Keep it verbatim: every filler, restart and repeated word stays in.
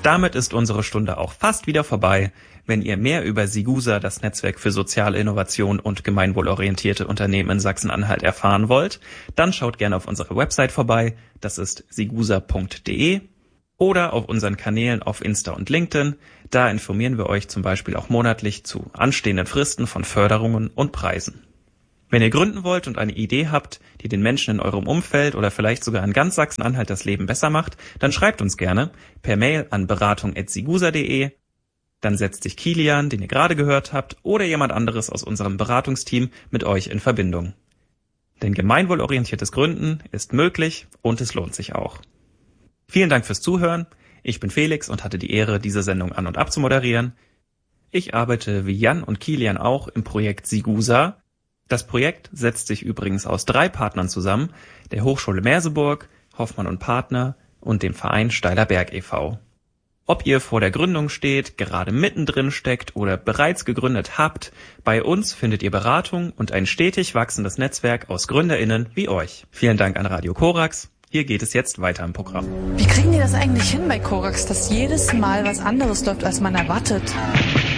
Damit ist unsere Stunde auch fast wieder vorbei. Wenn ihr mehr über Sigusa, das Netzwerk für soziale Innovation und gemeinwohlorientierte Unternehmen in Sachsen-Anhalt, erfahren wollt, dann schaut gerne auf unserer Website vorbei. Das ist sigusa punkt de oder auf unseren Kanälen auf Insta und LinkedIn. Da informieren wir euch zum Beispiel auch monatlich zu anstehenden Fristen von Förderungen und Preisen. Wenn ihr gründen wollt und eine Idee habt, die den Menschen in eurem Umfeld oder vielleicht sogar in ganz Sachsen-Anhalt das Leben besser macht, dann schreibt uns gerne per Mail an beratung at sigusa punkt de. Dann setzt sich Kilian, den ihr gerade gehört habt, oder jemand anderes aus unserem Beratungsteam mit euch in Verbindung. Denn gemeinwohlorientiertes Gründen ist möglich und es lohnt sich auch. Vielen Dank fürs Zuhören. Ich bin Felix und hatte die Ehre, diese Sendung an- und abzumoderieren. Ich arbeite wie Jan und Kilian auch im Projekt Sigusa. Das Projekt setzt sich übrigens aus drei Partnern zusammen, der Hochschule Merseburg, Hoffmann und Partner und dem Verein Steiler Berg e V Ob ihr vor der Gründung steht, gerade mittendrin steckt oder bereits gegründet habt, bei uns findet ihr Beratung und ein stetig wachsendes Netzwerk aus GründerInnen wie euch. Vielen Dank an Radio Korax. Hier geht es jetzt weiter im Programm. Wie kriegen die das eigentlich hin bei Korax, dass jedes Mal was anderes läuft, als man erwartet?